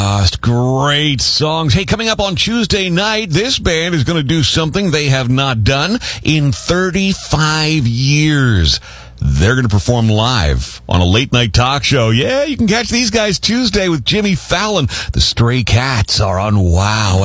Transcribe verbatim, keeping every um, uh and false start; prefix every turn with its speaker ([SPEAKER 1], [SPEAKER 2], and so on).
[SPEAKER 1] Great songs. Hey, coming up on Tuesday night, this band is going to do something they have not done in thirty-five years. They're going to perform live on a late-night talk show. Yeah, you can catch these guys Tuesday with Jimmy Fallon. The Stray Cats are on WOW.